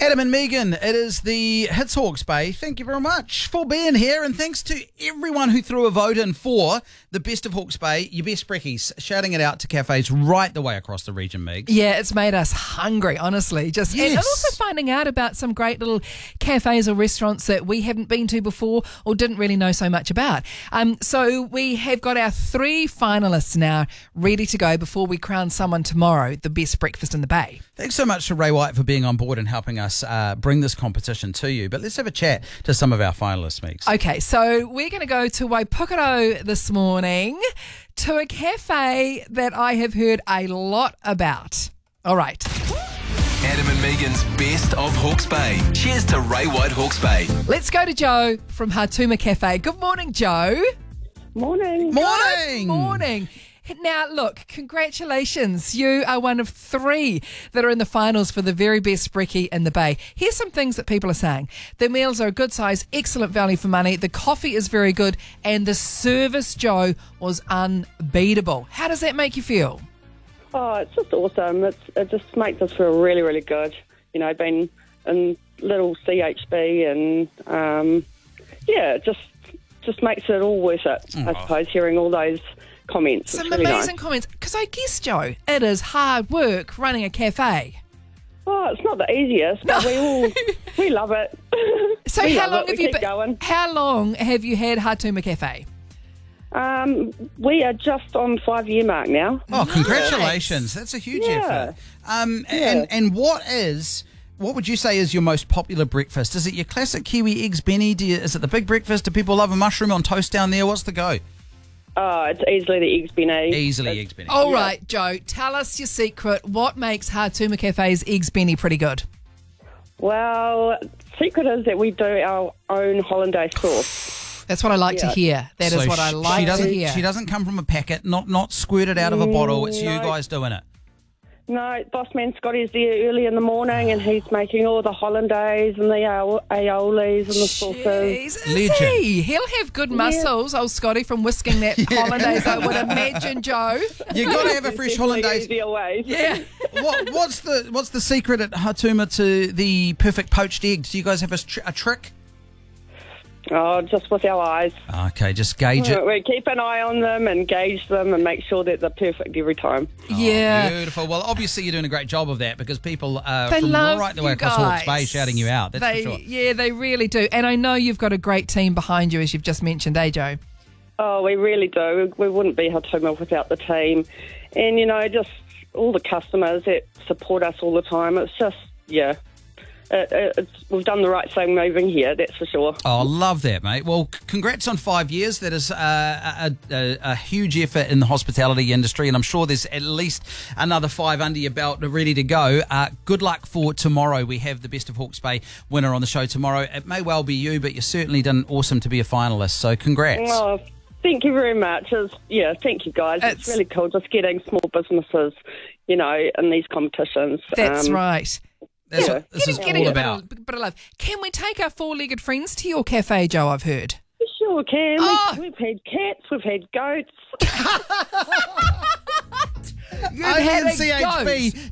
Adam and Megan, it is the Hits Hawke's Bay. Thank you very much for being here, and thanks to everyone who threw a vote in for the best of Hawke's Bay, your best brekkies, shouting it out to cafes right the way across the region, Megs. Yeah, it's made us hungry, honestly. Yes. And also finding out about some great little cafes or restaurants that we haven't been to before or didn't really know so much about. So we have got our 3 finalists now ready to go before we crown someone tomorrow the best breakfast in the Bay. Thanks so much to Ray White for being on board and helping us bring this competition to you. But let's have a chat to some of our finalists, Megs. Okay, so we're going to go to Waipukaro this morning to a cafe that I have heard a lot about. All right. Adam and Megan's Best of Hawke's Bay. Cheers to Ray White Hawke's Bay. Let's go to Joe from Hatuma Cafe. Good morning, Joe. Morning. Morning! Good morning. Now, look, congratulations. You are one of 3 that are in the finals for the very best brekkie in the Bay. Here's some things that people are saying. The meals are a good size, excellent value for money. The coffee is very good. And the service, Joe, was unbeatable. How does that make you feel? Oh, it's just awesome. It just makes us feel really, really good. You know, being in little CHB and, it just makes it all worth it, I suppose, hearing all those comments. Some It's really amazing nice. comments. Because I guess, Joe, it is hard work running a cafe. Oh, it's not the easiest, but we love it. So We how love long it. have We you keep going. How long have you had Hatuma Cafe? We are just on 5-year mark now. Oh, congratulations. That's a huge Yeah. effort. And what would you say is your most popular breakfast? Is it your classic Kiwi eggs Benny? Is it the big breakfast? Do people love a mushroom on toast down there? What's the go? Oh, it's easily the eggs Benny. Easily eggs Benny. All right, Joe, tell us your secret. What makes Hatuma Cafe's Eggs Benny pretty good? Well, secret is that we do our own hollandaise sauce. That's what I like to Yeah. hear. That is So what I she like to doesn't, hear. She doesn't come from a packet, not squirted out of a bottle. It's you No. guys doing it. No, boss man Scotty's there early in the morning and he's making all the hollandaise and the aiolis and the sauces. Jeez, is Legend. he? He'll have good muscles, old Scotty, from whisking that hollandaise, I would imagine, Joe. You got to have a fresh hollandaise. Easier ways. Yeah. What's the secret at Hatuma to the perfect poached eggs? Do you guys have a trick? Oh, just with our eyes. Okay, just gauge it. We keep an eye on them and gauge them and make sure that they're perfect every time. Yeah. Beautiful. Well, obviously you're doing a great job of that because people They from love right the way you across Hawke's Bay guys. shouting you out. That's for sure. Yeah, they really do. And I know you've got a great team behind you, as you've just mentioned, Joe? Oh, we really do. We wouldn't be Hatuma without the team. And, you know, just all the customers that support us all the time. It's just, we've done the right thing moving here, that's for sure. Oh, I love that, mate. Well, congrats on 5 years. That is a huge effort in the hospitality industry, and I'm sure there's at least another 5 under your belt ready to go. Good luck for tomorrow. We have the Best of Hawke's Bay winner on the show tomorrow. It may well be you, but you've certainly done awesome to be a finalist, so congrats. Oh, thank you very much. Thank you, guys. It's really cool just getting small businesses, you know, in these competitions. That's right. That's what this is all about. But I love. Can we take our 4-legged friends to your cafe, Joe? I've heard. We sure can. Oh. We've had cats, we've had goats. You've had a CHB, goat.